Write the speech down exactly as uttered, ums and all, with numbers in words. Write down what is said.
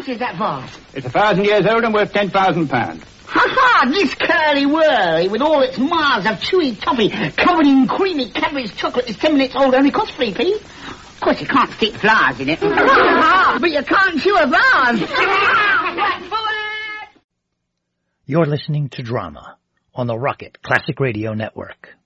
much is that vase? It's a thousand years old and worth ten thousand pounds. Ha-ha! This curly-whirly, with all its miles of chewy toffee covered in creamy Cadbury's chocolate, is ten minutes old, only costs three p. Of course, you can't stick flowers in it. But you can't chew a vase. You're listening to Drama on the Rocket Classic Radio Network.